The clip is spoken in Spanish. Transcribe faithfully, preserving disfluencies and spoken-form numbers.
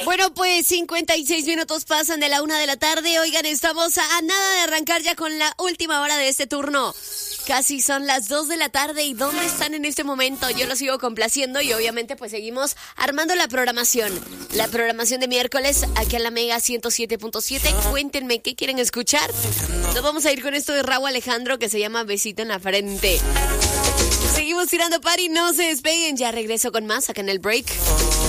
Bueno, pues cincuenta y seis minutos pasan de la una de la tarde. Oigan, estamos a nada de arrancar ya con la última hora de este turno. Casi son las dos de la tarde. ¿Y dónde están en este momento? Yo los sigo complaciendo y obviamente pues seguimos armando la programación. La programación de miércoles aquí en la Mega ciento siete punto siete. Cuéntenme qué quieren escuchar. Nos vamos a ir con esto de Rauw Alejandro que se llama Besito en la Frente. Seguimos tirando party, no se despeguen. Ya regreso con más acá en el break.